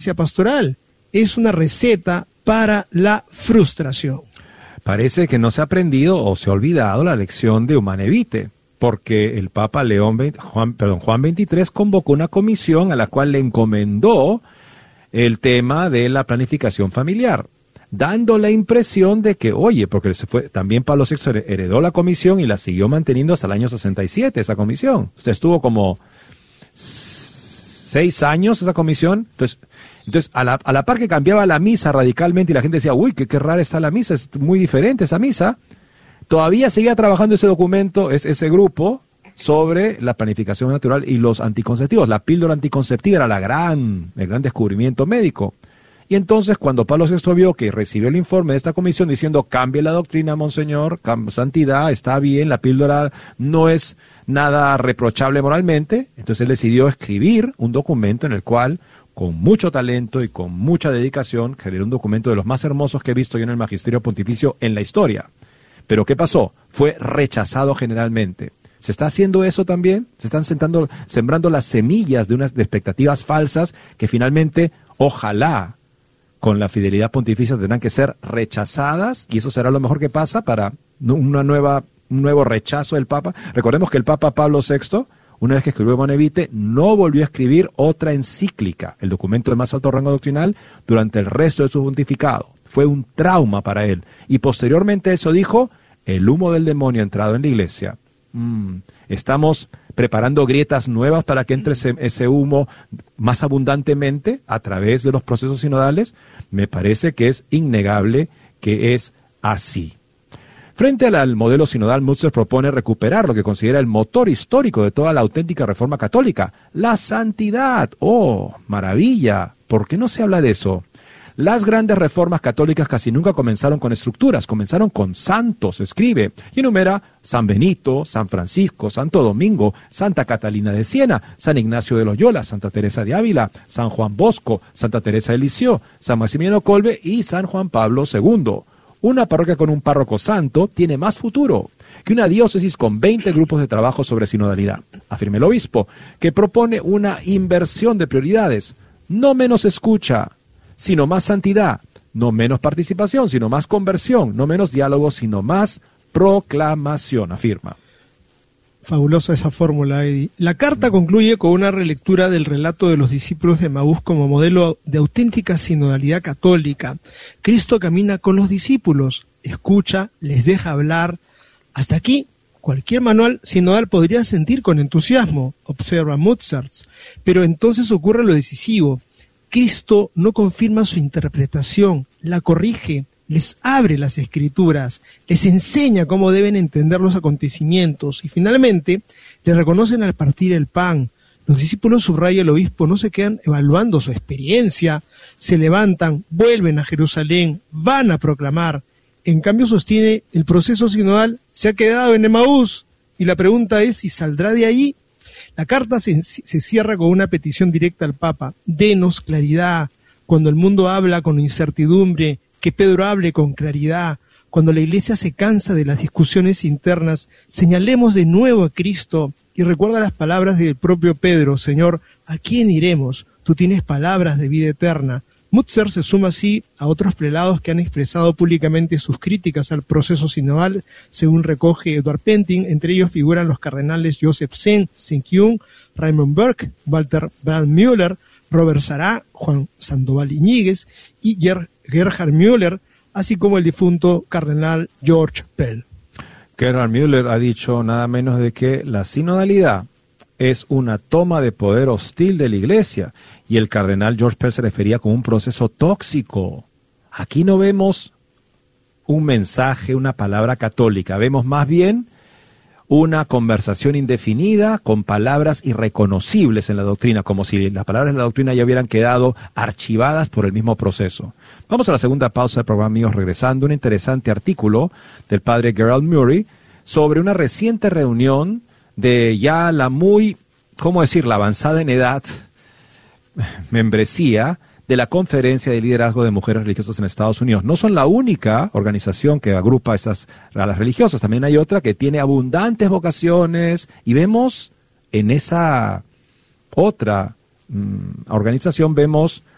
inercia pastoral. Es una receta para la frustración. Parece que no se ha aprendido o se ha olvidado la lección de Humane Vitae, porque el Papa Juan XXIII convocó una comisión a la cual le encomendó el tema de la planificación familiar, dando la impresión de que, oye, porque también Pablo VI heredó la comisión y la siguió manteniendo hasta el año 67, esa comisión. O sea, estuvo como 6 años esa comisión. Entonces a la par que cambiaba la misa radicalmente y la gente decía, uy, qué rara está la misa, es muy diferente esa misa, todavía seguía trabajando ese documento, ese grupo, sobre la planificación natural y los anticonceptivos. La píldora anticonceptiva era el gran descubrimiento médico. Y entonces cuando Pablo VI vio que recibió el informe de esta comisión diciendo, cambie la doctrina, monseñor, santidad, está bien, la píldora no es nada reprochable moralmente, entonces él decidió escribir un documento en el cual, con mucho talento y con mucha dedicación, generó un documento de los más hermosos que he visto yo en el magisterio pontificio en la historia. Pero ¿qué pasó? Fue rechazado generalmente. ¿Se está haciendo eso también? ¿Se están sembrando las semillas de expectativas falsas que finalmente, ojalá, con la fidelidad pontificia tendrán que ser rechazadas? Y eso será lo mejor que pasa para un nuevo rechazo del Papa. Recordemos que el Papa Pablo VI, una vez que escribió Humane Vitae, no volvió a escribir otra encíclica, el documento de más alto rango doctrinal, durante el resto de su pontificado. Fue un trauma para él. Y posteriormente eso dijo, el humo del demonio ha entrado en la iglesia. Estamos preparando grietas nuevas para que entre ese humo más abundantemente a través de los procesos sinodales. Me parece que es innegable que es así. Frente al modelo sinodal, Mutzer propone recuperar lo que considera el motor histórico de toda la auténtica reforma católica, la santidad. ¡Oh, maravilla! ¿Por qué no se habla de eso? Las grandes reformas católicas casi nunca comenzaron con estructuras, comenzaron con santos, escribe, y enumera San Benito, San Francisco, Santo Domingo, Santa Catalina de Siena, San Ignacio de Loyola, Santa Teresa de Ávila, San Juan Bosco, Santa Teresa de Lisieux, San Maximiliano Kolbe y San Juan Pablo II. Una parroquia con un párroco santo tiene más futuro que una diócesis con 20 grupos de trabajo sobre sinodalidad, afirma el obispo, que propone una inversión de prioridades, no menos escucha, sino más santidad, no menos participación, sino más conversión, no menos diálogo, sino más proclamación, afirma. Fabulosa esa fórmula, Eddie. La carta concluye con una relectura del relato de los discípulos de Emaús como modelo de auténtica sinodalidad católica. Cristo camina con los discípulos, escucha, les deja hablar. Hasta aquí, cualquier manual sinodal podría sentir con entusiasmo, observa Mutzer, pero entonces ocurre lo decisivo. Cristo no confirma su interpretación, la corrige, les abre las escrituras, les enseña cómo deben entender los acontecimientos y finalmente le reconocen al partir el pan. Los discípulos, subraya el obispo, no se quedan evaluando su experiencia, se levantan, vuelven a Jerusalén, van a proclamar. En cambio, sostiene, el proceso sinodal se ha quedado en Emaús y la pregunta es si saldrá de allí. La carta se cierra con una petición directa al Papa. Denos claridad. Cuando el mundo habla con incertidumbre, que Pedro hable con claridad. Cuando la Iglesia se cansa de las discusiones internas, señalemos de nuevo a Cristo y recuerda las palabras del propio Pedro. Señor, ¿a quién iremos? Tú tienes palabras de vida eterna. Mutzer se suma así a otros prelados que han expresado públicamente sus críticas al proceso sinodal, según recoge Edward Pentin. Entre ellos figuran los cardenales Joseph Sen-Kyung, Raymond Burke, Walter Brandmüller, Robert Sará, Juan Sandoval Iñiguez y Gerhard Müller, así como el difunto cardenal George Pell. Gerhard Müller ha dicho nada menos de que la sinodalidad es una toma de poder hostil de la Iglesia, y el cardenal George Pell se refería como un proceso tóxico. Aquí no vemos un mensaje, una palabra católica, vemos más bien una conversación indefinida con palabras irreconocibles en la doctrina, como si las palabras de la doctrina ya hubieran quedado archivadas por el mismo proceso. Vamos a la segunda pausa del programa, amigos, regresando un interesante artículo del padre Gerald Murray sobre una reciente reunión de ya la muy, ¿cómo decir?, la avanzada en edad, membresía de la Conferencia de Liderazgo de Mujeres Religiosas en Estados Unidos. No son la única organización que agrupa a las religiosas, también hay otra que tiene abundantes vocaciones, y vemos en esa otra organización, vemos